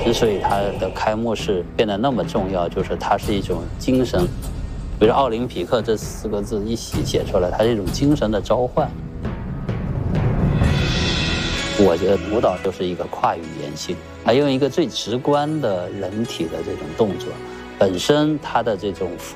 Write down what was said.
之所以它的开幕式变得那么重要，就是它是一种精神。比如奥林匹克这4个字一起写出来，它是一种精神的召唤。我觉得舞蹈就是一个跨语言性，它用一个最直观的人体的这种动作，本身它的这种